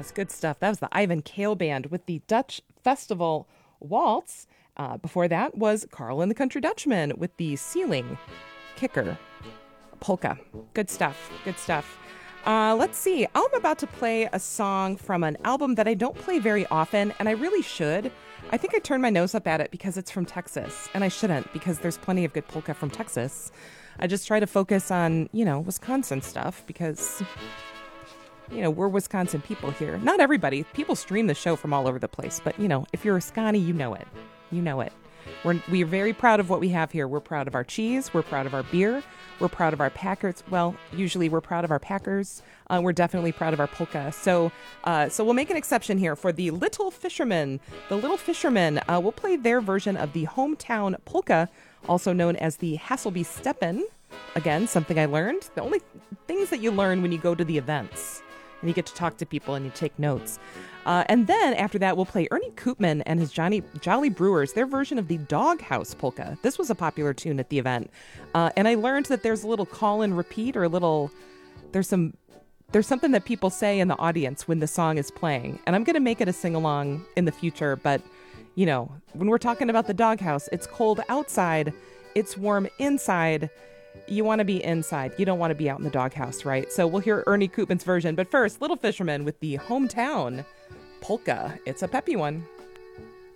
It's good stuff. That was the Ivan Kale Band with the Dutch Festival Waltz. Before that was Carl and the Country Dutchman with the Ceiling Kicker Polka. Good stuff. Good stuff. Let's see. I'm about to play a song from an album that I don't play very often, and I really should. I think I turned my nose up at it because it's from Texas, and I shouldn't because there's plenty of good polka from Texas. I just try to focus on, Wisconsin stuff because, we're Wisconsin people here. Not everybody. People stream the show from all over the place, but, if you're a Scotty, you know it. You know it. We're very proud of what we have here. We're proud of our cheese. We're proud of our beer. We're proud of our Packers. Well, usually we're proud of our Packers. We're definitely proud of our polka. So we'll make an exception here for the Little Fishermen. The Little Fishermen, we'll play their version of the hometown polka, also known as the Hasselby Steppen. Again, something I learned. The only things that you learn when you go to the events. And you get to talk to people and you take notes. And then after that, we'll play Ernie Koopman and his Jolly Brewers, their version of the Doghouse Polka. This was a popular tune at the event. And I learned that there's a little call and repeat or there's something that people say in the audience when the song is playing. And I'm going to make it a sing-along in the future. But, when we're talking about the Doghouse, it's cold outside. It's warm inside. You want to be inside. You don't want to be out in the doghouse, right? So we'll hear Ernie Koopman's version. But first, Little Fisherman with the hometown polka. It's a peppy one.